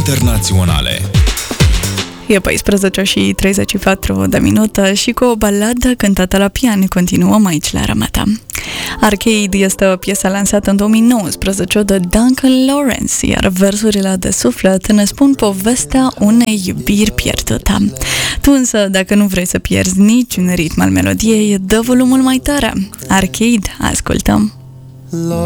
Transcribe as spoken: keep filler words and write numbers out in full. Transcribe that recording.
internaționale. E paisprezece și treizeci și patru de minute și cu o baladă cântată la pian continuăm aici la Ramata. Arcade este o piesă lansată în două mii nouăsprezece de Duncan Lawrence, iar versurile de suflet ne spun povestea unei iubiri pierdute. Tu însă, dacă nu vrei să pierzi niciun ritm al melodiei, dă volumul mai tare. Arcade, ascultăm!